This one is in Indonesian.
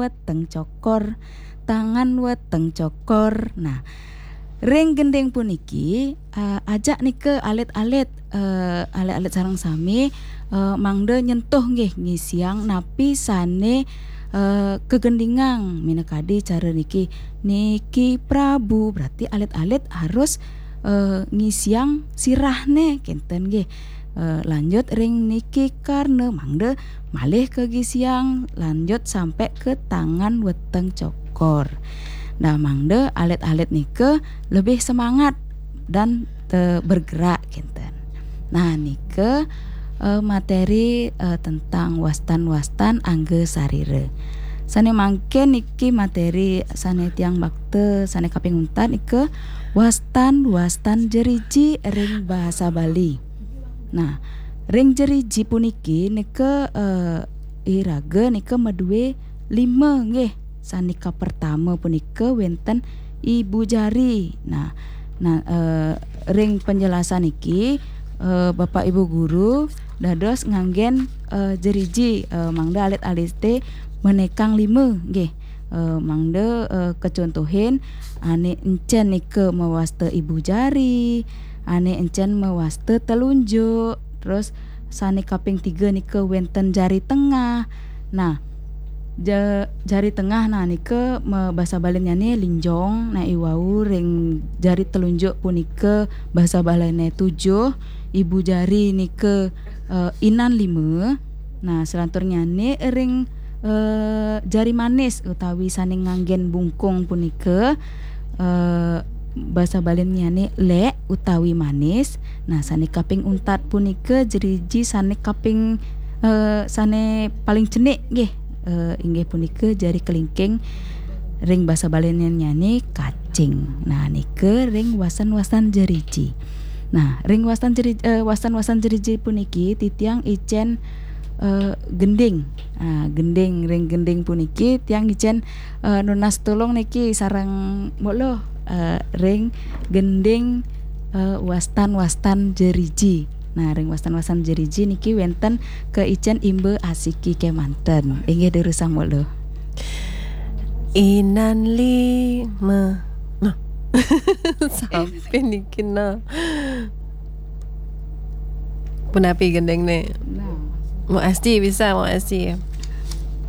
weteng cokor, tangan weteng cokor. Nah, ring gending puniki ajak nike alit-alit alit-alit sareng sami mangde nyentuh nggih ngisiang napi sane kegendingang minekadi cara niki Prabu berarti alit-alit harus ngisiang sirahne kenten nggih. Lanjut ring niki karena mangde malih ke gisiang lanjut sampai ke tangan weteng cokor. Nah mangde alit-alit nike lebih semangat dan bergerak kenten. Nah nike materi tentang wastan-wastan angge sarire. Sane mangke niki materi sane tiang bakte sane kaping untat nike wastan jeriji ring bahasa Bali. Nah, ring jeriji puniki nike irage nike medue 5 nggih. Sanika pertama punike wenten ibu jari. Nah ring penjelasan iki Bapak Ibu guru dados nganggen jeriji mangde alit-alit teh menekang 5 nggih. Mangde kecontohin ane encen nike mewaste ibu jari, ane encen mewaste telunjuk, terus sane kaping 3 nike wenten jari tengah. Nah jari tengah nah nike bahasa Balinya linjong. Nah iwau ring jari telunjuk punike bahasa Balane 7, ibu jari nike inan 5. Nah selanturnya ring jari manis utawi sane nganggen bungkung punike bahasa Balinya lek utawi manis. Nah sane kaping untat punike jeriji sane kaping sane paling cenik nggih. Inggih punike jari kelingking ring bahasa Balinya kacing. Nah nike ring wasan-wasan jeriji. Nah ring wasan-wasan jeriji puniki titiang icen gending. Gending ring gending puniki tiang icen nunas tulung niki sareng molo ring gending wastan jeriji. Nah ring wastan jeriji niki wenten ke icen imbe asiki kemanten. Inggih derusang molo. Inan 5. Nah. Sampai niki nah. Punapi gendeng nih. Mau asti bisa mau asti.